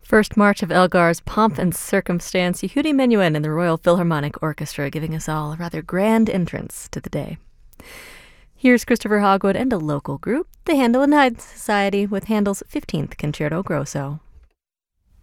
First March of Elgar's Pomp and Circumstance, Yehudi Menuhin and the Royal Philharmonic Orchestra giving us all a rather grand entrance to the day. Here's Christopher Hogwood and a local group, the Handel and Haydn Society, with Handel's 15th Concerto Grosso.